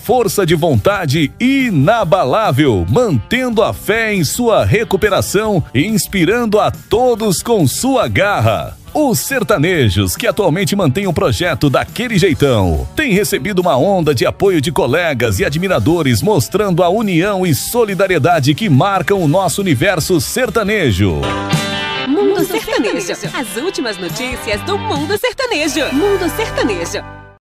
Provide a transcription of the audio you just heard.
força de vontade inabalável, mantendo a fé em sua recuperação e inspirando a todos com sua garra. Os sertanejos, que atualmente mantêm o projeto Daquele Jeitão, têm recebido uma onda de apoio de colegas e admiradores, mostrando a união e solidariedade que marcam o nosso universo sertanejo. Mundo Sertanejo. As últimas notícias do Mundo Sertanejo. Mundo Sertanejo.